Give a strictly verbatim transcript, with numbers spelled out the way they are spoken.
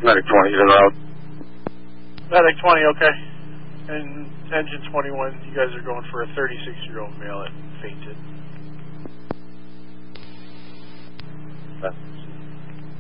Medic twenty, you're out. Medic twenty, okay. And engine twenty-one, you guys are going for a thirty-six-year-old male that fainted. That's